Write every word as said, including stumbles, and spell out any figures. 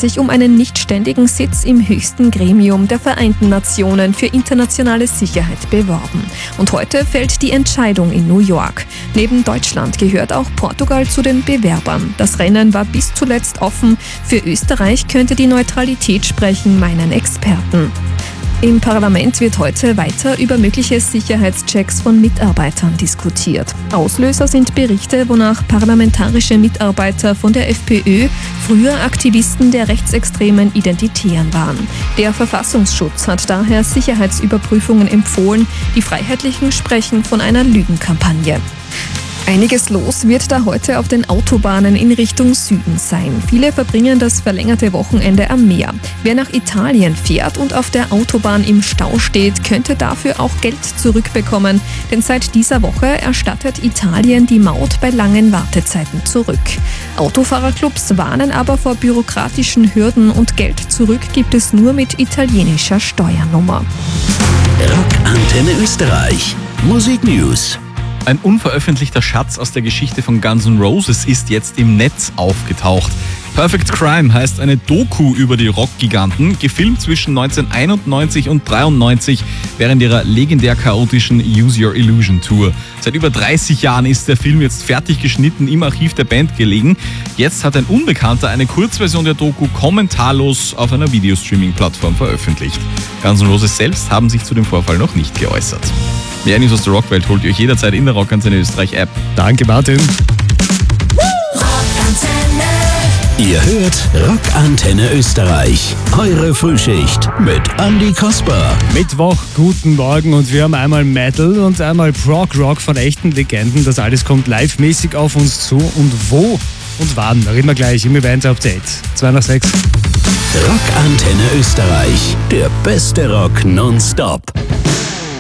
sich um einen nichtständigen Sitz im höchsten Gremium der Vereinten Nationen für internationale Sicherheit beworben. Und heute fällt die Entscheidung in New York. Neben Deutschland gehört auch Portugal zu den Bewerbern. Das Rennen war bis zuletzt offen. Für Österreich könnte die Neutralität sprechen, meinen Experten. Im Parlament wird heute weiter über mögliche Sicherheitschecks von Mitarbeitern diskutiert. Auslöser sind Berichte, wonach parlamentarische Mitarbeiter von der FPÖ früher Aktivisten der rechtsextremen Identitären waren. Der Verfassungsschutz hat daher Sicherheitsüberprüfungen empfohlen. Die Freiheitlichen sprechen von einer Lügenkampagne. Einiges los wird da heute auf den Autobahnen in Richtung Süden sein. Viele verbringen das verlängerte Wochenende am Meer. Wer nach Italien fährt und auf der Autobahn im Stau steht, könnte dafür auch Geld zurückbekommen. Denn seit dieser Woche erstattet Italien die Maut bei langen Wartezeiten zurück. Autofahrerclubs warnen aber vor bürokratischen Hürden und Geld zurück gibt es nur mit italienischer Steuernummer. Rockantenne Österreich. Musik News. Ein unveröffentlichter Schatz aus der Geschichte von Guns N' Roses ist jetzt im Netz aufgetaucht. Perfect Crime heißt eine Doku über die Rockgiganten, gefilmt zwischen neunzehnhunderteinundneunzig und dreiundneunzig während ihrer legendär chaotischen Use Your Illusion Tour. Seit über dreißig Jahren ist der Film jetzt fertig geschnitten im Archiv der Band gelegen. Jetzt hat ein Unbekannter eine Kurzversion der Doku kommentarlos auf einer Videostreaming-Plattform veröffentlicht. Guns N' Roses selbst haben sich zu dem Vorfall noch nicht geäußert. Mehr News aus der Rockwelt holt ihr euch jederzeit in der Rockantenne Österreich App. Danke, Martin. Ihr hört Rockantenne Österreich. Eure Frühschicht mit Andi Kasper. Mittwoch, guten Morgen und wir haben einmal Metal und einmal Prog-Rock von echten Legenden. Das alles kommt live-mäßig auf uns zu. Und wo und wann, reden wir gleich im Event-Update. zwei nach sechs. Rockantenne Österreich. Der beste Rock nonstop.